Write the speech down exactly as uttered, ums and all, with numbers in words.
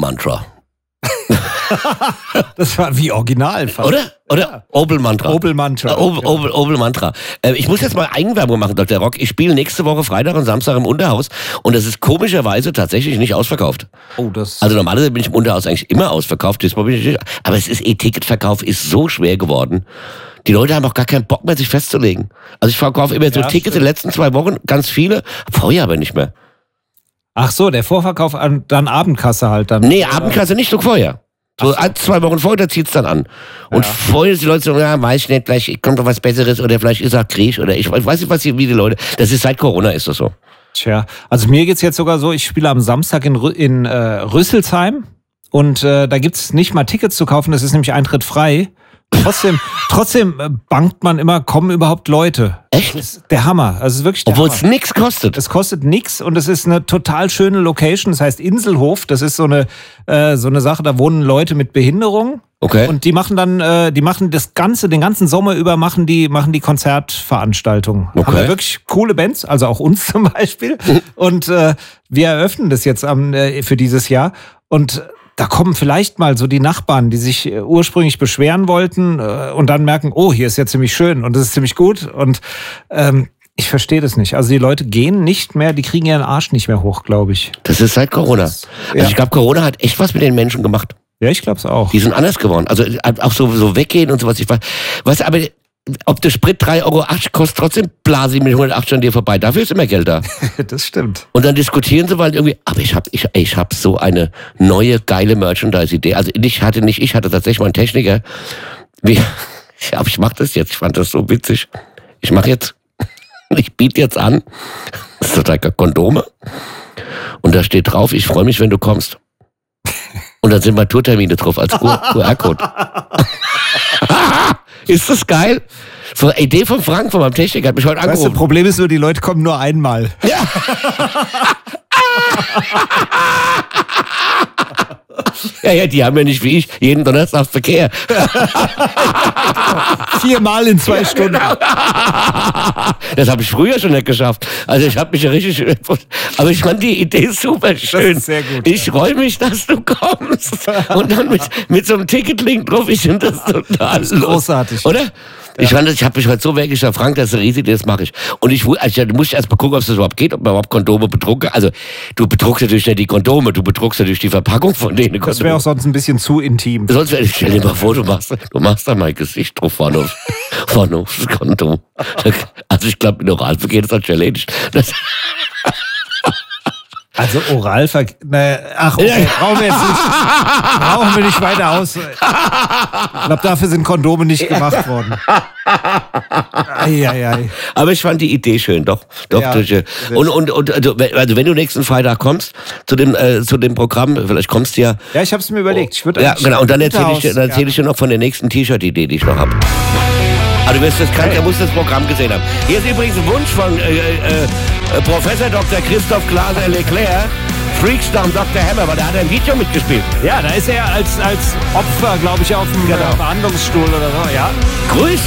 Opel-Mantra. Das war wie original fast. Oder? Oder? Ja. Opel-Mantra. Opel-Mantra. Opel, Opel, Opel-Mantra. Äh, ich muss jetzt mal Eigenwerbung machen, Doktor Rock. Ich spiele nächste Woche Freitag und Samstag im Unterhaus und das ist komischerweise tatsächlich nicht ausverkauft. Oh, das... Also normalerweise bin ich im Unterhaus eigentlich immer ausverkauft. Diesmal bin ich nicht. Aber es ist E-Ticketverkauf ist so schwer geworden. Die Leute haben auch gar keinen Bock mehr, sich festzulegen. Also ich verkaufe immer so ja, Tickets stimmt. in den letzten zwei Wochen, ganz viele. Vorher aber nicht mehr. Ach so, der Vorverkauf, an, dann Abendkasse halt dann. Nee, Abendkasse nicht, so vorher. So, so ein, zwei Wochen vorher, da zieht's dann an. Und ja. vorher ist die Leute so, ja, weiß ich nicht, vielleicht kommt doch was Besseres oder vielleicht ist auch Krieg oder ich, ich weiß nicht, was hier, wie die Leute, das ist seit Corona ist das so. Tja, also mir geht's jetzt sogar so, ich spiele am Samstag in, in äh, Rüsselsheim und äh, da gibt's nicht mal Tickets zu kaufen, das ist nämlich Eintritt frei. Trotzdem, trotzdem bangt man immer, kommen überhaupt Leute. Echt? Das ist der Hammer. Also es ist wirklich der Obwohl es nichts kostet. Es kostet nichts und es ist eine total schöne Location. Das heißt Inselhof. Das ist so eine äh, so eine Sache. Da wohnen Leute mit Behinderung. Okay. Und die machen dann, äh, die machen das ganze, den ganzen Sommer über machen die machen die Konzertveranstaltungen. Okay. Haben wir wirklich coole Bands, also auch uns zum Beispiel. Und äh, wir eröffnen das jetzt am, äh, für dieses Jahr und da kommen vielleicht mal so die Nachbarn, die sich ursprünglich beschweren wollten äh, und dann merken, oh, hier ist ja ziemlich schön und das ist ziemlich gut. Und ähm, ich verstehe das nicht. Also die Leute gehen nicht mehr, die kriegen ihren Arsch nicht mehr hoch, glaube ich. Das ist seit Corona. Das, ja. Also ich glaube, Corona hat echt was mit den Menschen gemacht. Ja, ich glaube es auch. Die sind anders geworden. Also auch so, so weggehen und sowas. Ich weiß, weißt du, aber ob der Sprit drei Euro achtzig kostet, trotzdem blase ich mit hundertachtzig an dir vorbei. Dafür ist immer Geld da. Das stimmt. Und dann diskutieren sie, weil irgendwie, aber ich habe ich, ich hab so eine neue, geile Merchandise-Idee. Also ich hatte nicht, ich hatte tatsächlich mal einen Techniker. Wie, aber ich mache das jetzt, ich fand das so witzig. Ich mache jetzt, ich biete jetzt an, das ist total Kondome. Und da steht drauf, ich freue mich, wenn du kommst. Und dann sind mal Tourtermine drauf als Q R-Code. Ist das geil? So eine Idee von Frank, von meinem Techniker, hat mich heute angerufen. Weißt du, das Problem ist nur, die Leute kommen nur einmal. Ja. Ja, ja, die haben ja nicht wie ich jeden Donnerstag Verkehr. Viermal in zwei Stunden. Genau. Das habe ich früher schon nicht geschafft. Also ich habe mich ja richtig... Aber ich fand die Idee super schön. Das ist sehr gut. Ich freue mich, dass du kommst. Und dann mit, mit so einem Ticketlink drauf. Ich finde das total das ist großartig. Oder? Ich fand das, ich habe mich heute so weggeschafft, Frank, das ist eine riesige, das mache ich. Und ich, also, du musst erst mal gucken, ob es das überhaupt geht, ob man überhaupt Kondome bedrucke. Also, du bedruckst natürlich nicht die Kondome, du bedruckst natürlich die Verpackung von denen. Das wäre auch sonst ein bisschen zu intim. Sonst wäre, stell dir mal vor, du machst, du machst da mein Gesicht drauf vorne auf, vorne aufs Kondom. Also, ich glaube, mit Oralverkehr ist das schon erledigt. Das Also Oralverkehr, ne, ach okay, brauchen wir jetzt nicht, brauchen wir nicht weiter aus. Ich glaube, dafür sind Kondome nicht gemacht worden. Ei, ei, ei. Aber ich fand die Idee schön, doch. doch ja, und, und, und also wenn du nächsten Freitag kommst zu dem, äh, zu dem Programm, vielleicht kommst du ja... Ja, ich habe es mir überlegt. Ich ja, genau, und dann erzähle ich, dann erzähl ich dir noch von der nächsten T-Shirt-Idee, die ich noch habe. Also du wirst das krank, er muss das Programm gesehen haben. Hier ist übrigens ein Wunsch von äh, äh, Professor Doktor Christoph Glaser-Leclerc, Freakstorm Doktor Hammer, weil der hat ein Video mitgespielt. Ja, da ist er als, als Opfer, glaube ich, auf dem genau. Behandlungsstuhl oder so, ja. Grüße!